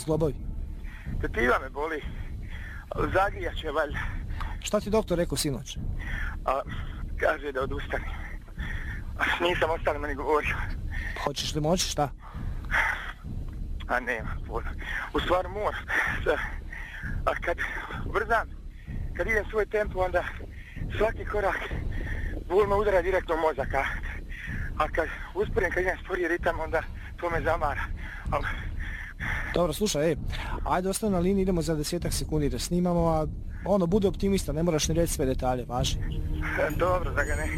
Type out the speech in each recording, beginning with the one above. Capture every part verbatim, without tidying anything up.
zglobovi? Tetiva me boli. Zagrijat će valjda. Šta ti doktor rekao sinoć? A, kaže da odustanem. Nisam ostalo meni govorio. Hoćeš li moći, šta? A nema, pojma. U stvari moram. A kad brzam, kad idem svoj tempo, onda svaki korak bol me udara direktno u mozak. A, a kad usporim, kad idem sporiji ritam, onda to me zamara. A, dobro, slušaj, ej, ajde ostane na liniji, idemo za desetak sekundi da snimamo, a ono, bude optimista, ne moraš ni reći sve detalje, važi. Dobro, da ga ne.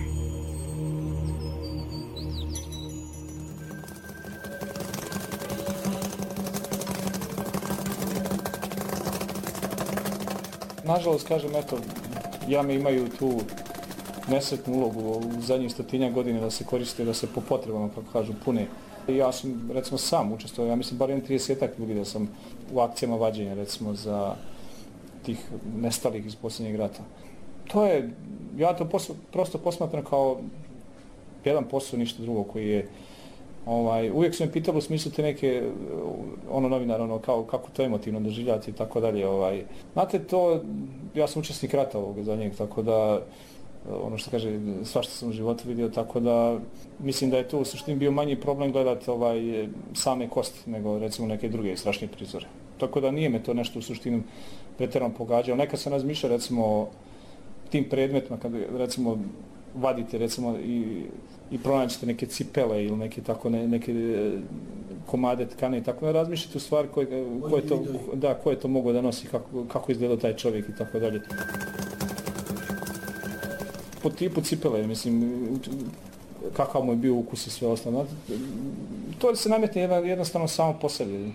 Nažalost, kažem, eto, jame imaju tu nesretnu ulogu u zadnjih stotinja godine da se koriste, da se po potrebama, kako kažu, pune. I ja sam, recimo, sam učestvovao, ja mislim, bar jedan tridesetak ljudi da sam u akcijama vađenja, recimo, za tih nestalih iz posljednjeg rata. To je, ja to posl, prosto posmatram kao jedan posao, ništa drugo koji je, ovaj, uvijek su me pitali u smislu te neke, ono novinar, ono, kao, kako to emotivno doživljati i tako dalje, ovaj. Znate, to, ja sam učesnik rata ovoga za njeg, tako da, ono što kaže, svašta sam u životu vidio, tako da mislim da je to u suštini bio manji problem gledati ovaj, same kosti nego recimo neke druge strašnije prizore. Tako da nije me to nešto u suštini pretjerano pogađalo. Nekad sam razmišljao recimo o tim predmetima kad recimo vadite recimo i, i pronađete neke cipele ili neke tako ne, neke komade tkane i tako da razmišljate u stvari koje, koje to, da, koje to mogu da nosi, kako, kako izgleda taj čovjek i tako dalje. Po tipu cipele, mislim, kakav mu je bio ukus i sve ostalo. To se nametne jednostavno samo po sebi.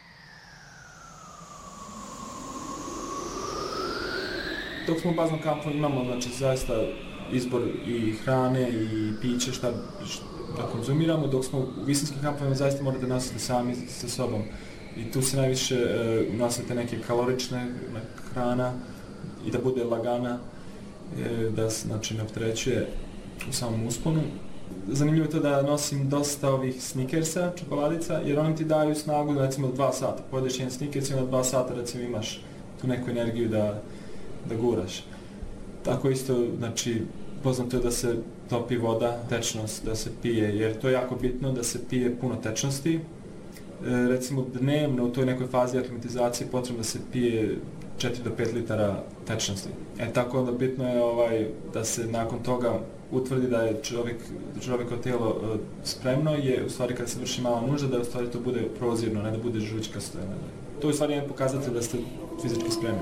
Dok smo u baznom kampu imamo, znači, zaista izbor i hrane i piće šta, šta konzumiramo, dok smo u visinskim kampovima zaista morate nositi sami sa sobom. I tu se najviše e, nosite neke kalorične hrana i da bude lagana, da se, znači, ne opterećuje u samom usponu. Zanimljivo je to da nosim dosta ovih Snickersa, čokoladica, jer oni ti daju snagu, recimo, dva sata. Pojedeš jedan Snickers i onda dva sata, recimo, imaš tu neku energiju da, da guraš. Tako isto, znači, poznato je da se topi voda, tečnost, da se pije, jer to je jako bitno da se pije puno tečnosti. E, recimo, dnevno u toj nekoj fazi aklimatizacije potrebno da se pije četiri do pet litara tečnosti. E tako onda bitno je ovaj, da se nakon toga utvrdi da je čovjek, čovjeko tijelo uh, spremno, je u stvari kada se vrši mala nužda, da u stvari to bude prozirno, ne da bude žućkasto. To je u stvari jedan pokazatelj da ste fizički spremni.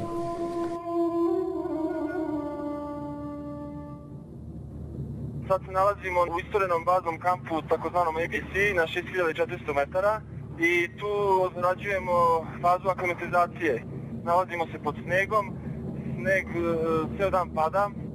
Sad se nalazimo u istorenom baznom kampu, takozvanom A B C, na šest hiljada četiristo metara i tu odrađujemo fazu aklimatizacije. Nalazimo se pod snegom, sneg uh, ceo dan pada,